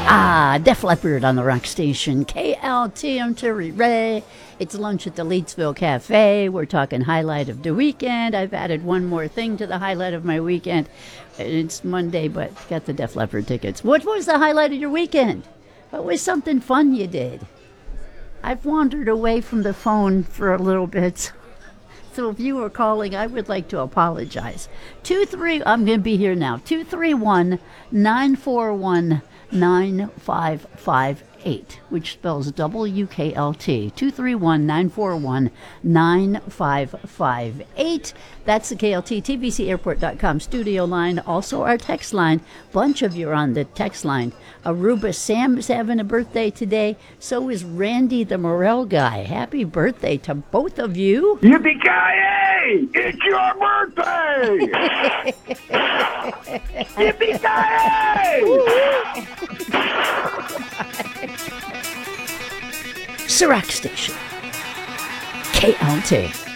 Def Leppard on the rock station. KLT, I'm Terry Ray. It's lunch at the Leedsville Cafe. We're talking highlight of the weekend. I've added one more thing to the highlight of my weekend. It's Monday, but got the Def Leppard tickets. What was the highlight of your weekend? What was something fun you did? I've wandered away from the phone for a little bit. So if you were calling, I would like to apologize. I'm going to be here now. 231-941-9558, which spells WKLT. 231-941-9558. That's the KLT, TVCAirport.com studio line. Also our text line. Bunch of you are on the text line. Aruba Sam's having a birthday today. So is Randy the Morel guy. Happy birthday to both of you. Yippee-ki-yay! It's your birthday! Ciroc Station. KLT.